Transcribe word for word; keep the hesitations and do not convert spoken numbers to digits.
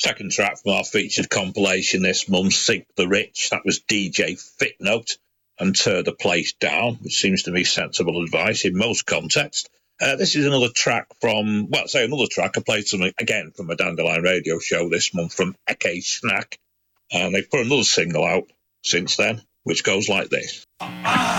Second track from our featured compilation this month, Seek the Rich. That was D J Fitnote and Tear the Place Down, which seems to be sensible advice in most contexts. Uh, this is another track from, well, say another track. I played something, again, from a Dandelion radio show this month from Eke Snack. And they've put another single out since then, which goes like this.